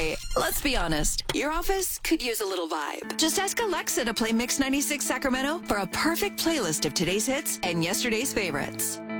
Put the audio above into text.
Hey, let's be honest. Your office could use a little vibe. Just ask Alexa to play Mix 96 Sacramento for a perfect playlist of today's hits and yesterday's favorites.